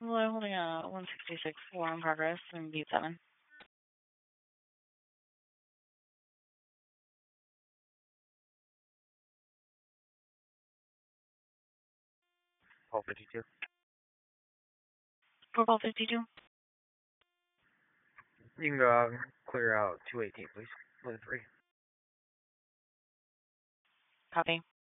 We're holding a 166 war in progress in beat 7. Paul 52. Protocol 52. You can go out and clear out 218, please. 1-3. Copy.